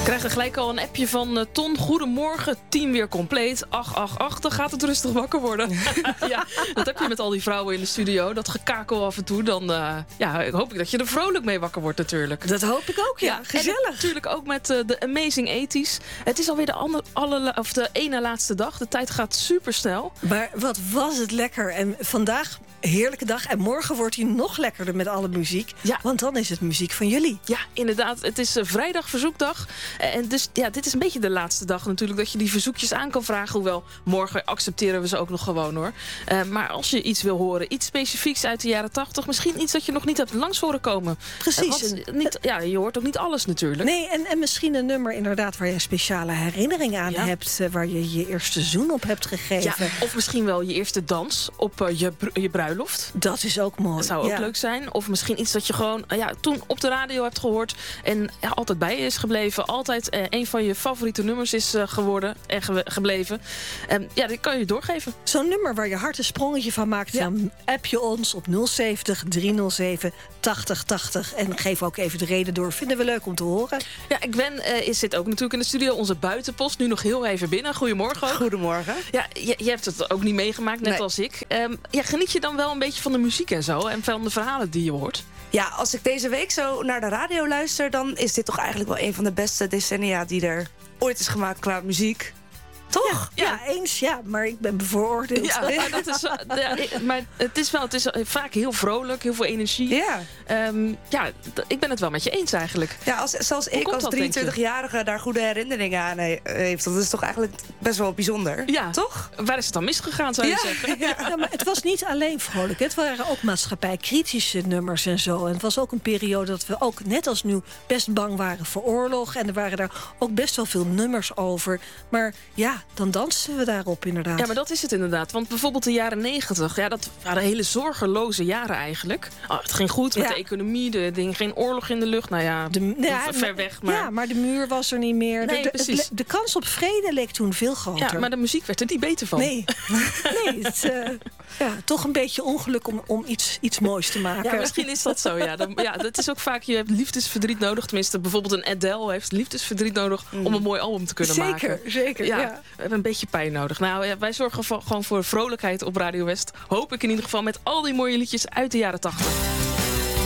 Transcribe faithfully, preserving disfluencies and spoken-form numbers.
Ik krijg er gelijk al een appje van uh, Ton. Goedemorgen, team weer compleet. Ach, ach, ach, dan gaat het rustig wakker worden. Ja, dat heb je met al die vrouwen in de studio. Dat gekakel af en toe. Dan uh, ja, hoop ik dat je er vrolijk mee wakker wordt natuurlijk. Dat hoop ik ook, ja. ja gezellig. En natuurlijk ook met uh, de Amazing eighties. Het is alweer de, ander, alle, of de ene laatste dag. De tijd gaat super snel. Maar wat was het lekker. En vandaag... heerlijke dag. En morgen wordt hij nog lekkerder met alle muziek. Ja. Want dan is het muziek van jullie. Ja, inderdaad. Het is uh, vrijdag verzoekdag. En dus ja, dit is een beetje de laatste dag natuurlijk dat je die verzoekjes aan kan vragen. Hoewel, morgen accepteren we ze ook nog gewoon hoor. Uh, maar als je iets wil horen, iets specifieks uit de jaren tachtig. Misschien iets dat je nog niet hebt langs horen komen. Precies. Uh, niet, ja, je hoort ook niet alles natuurlijk. Nee, en, en misschien een nummer inderdaad waar je speciale herinneringen aan ja. hebt. Uh, waar je je eerste zoen op hebt gegeven. Ja, of misschien wel je eerste dans op uh, je, je bruiloft. Dat is ook mooi. Dat zou ook ja. leuk zijn. Of misschien iets dat je gewoon ja, toen op de radio hebt gehoord. En ja, altijd bij je is gebleven. Altijd eh, een van je favoriete nummers is uh, geworden en ge- gebleven. En ja, dat kan je doorgeven. Zo'n nummer waar je hart een sprongetje van maakt. Ja. Dan app je ons op nul zeventig driehonderdzeven tachtig tachtig. En geef ook even de reden door. Vinden we leuk om te horen. Ja, Gwen uh, is zit ook natuurlijk in de studio. Onze buitenpost. Nu nog heel even binnen. Goedemorgen ook. Goedemorgen. Ja, je, je hebt het ook niet meegemaakt, net nee. als ik. Um, ja, geniet je dan wel een beetje van de muziek en zo? En van de verhalen die je hoort? Ja, als ik deze week zo naar de radio luister... dan is dit toch eigenlijk wel een van de beste decennia die er ooit is gemaakt qua muziek. Toch? Ja, ja. ja, eens. Ja, maar ik ben bevooroordeeld. Ja, maar, dat is, ja, maar het is wel, het is vaak heel vrolijk, heel veel energie. Ja. Um, ja, ik ben het wel met je eens eigenlijk. Ja, als, zelfs ik als drieëntwintigjarige daar goede herinneringen aan heeft. Dat is toch eigenlijk best wel bijzonder. Ja. Toch? Waar is het dan misgegaan, zou je ja. zeggen? Ja. Ja, maar het was niet alleen vrolijk. Het waren ook maatschappijkritische nummers en zo. En het was ook een periode dat we ook, net als nu, best bang waren voor oorlog. En er waren daar ook best wel veel nummers over. Maar ja, dan dansten we daarop inderdaad. Ja, maar dat is het inderdaad. Want bijvoorbeeld de jaren negentig, ja, dat waren hele zorgeloze jaren eigenlijk. Oh, het ging goed met ja. de economie, er ging geen oorlog in de lucht. Nou ja, de, ja ver weg. Maar... Ja, maar de muur was er niet meer. Nee, de, precies. De, de kans op vrede leek toen veel groter. Ja, maar de muziek werd er niet beter van. Nee, nee het, uh, ja, toch een beetje ongeluk om, om iets, iets moois te maken. Ja, misschien is dat zo, ja. Dan, ja. Dat is ook vaak, je hebt liefdesverdriet nodig. Tenminste, bijvoorbeeld een Adele heeft liefdesverdriet nodig... Mm. om een mooi album te kunnen zeker, maken. Zeker, zeker. Ja, ja. We hebben een beetje pijn nodig. Nou, ja, wij zorgen voor, gewoon voor vrolijkheid op Radio West. Hoop ik in ieder geval met al die mooie liedjes uit de jaren tachtig.